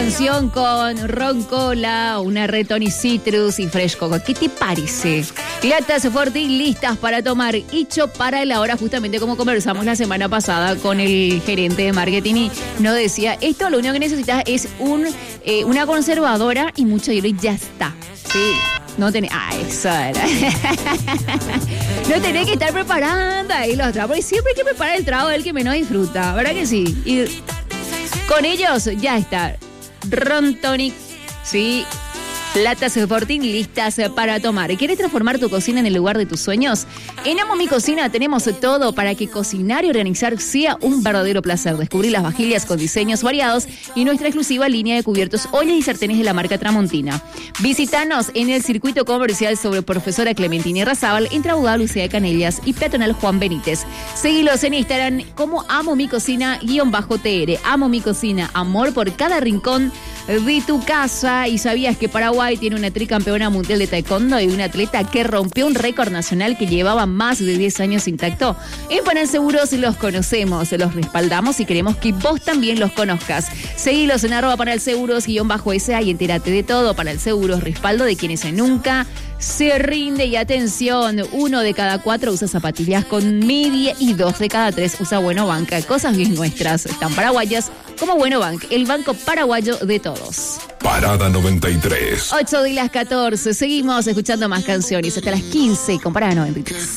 canción con Ron Cola, una Red Tonic Citrus y Fresh Coco. ¿Qué te parece? Latas Fortín listas para tomar, hecho para la hora, justamente como conversamos la semana pasada con el gerente de marketing y nos decía, esto lo único que necesitas es una conservadora y mucho hielo y ya está. Sí. No tenés... eso era. No tenés que estar preparando ahí los tragos. Porque siempre hay que preparar el trago del que menos disfruta. ¿Verdad que sí? Y con ellos ya está. Ron Tonic, sí. Latas Fortín listas para tomar. ¿Quieres transformar tu cocina en el lugar de tus sueños? En Amo Mi Cocina tenemos todo para que cocinar y organizar sea un verdadero placer. Descubrir las vajillas con diseños variados y nuestra exclusiva línea de cubiertos, ollas y sartenes de la marca Tramontina. Visítanos en el circuito comercial sobre Profesora Clementina Irrazábal, entre Abogado Lucía de Canellas y Peatonal Juan Benítez. Seguilos en Instagram como Amo Mi Cocina_TR. Amo Mi Cocina, amor por cada rincón de tu casa. ¿Y sabías que Paraguay tiene una tricampeona mundial de taekwondo y una atleta que rompió un récord nacional que llevaba más de 10 años intacto? En Panal Seguros los conocemos, los respaldamos y queremos que vos también los conozcas. Seguilos en @panalseguros_SA y entérate de todo. Panal Seguros, respaldo de quienes nunca se rinde. Y atención, 1 de cada 4 usa zapatillas con media y 2 de cada 3 usa Bueno Bank. Cosas bien nuestras, tan paraguayas como Bueno Bank, el banco paraguayo de todos. Parada 93. 8 de las 14. Seguimos escuchando más canciones hasta las 15 con Parada 93.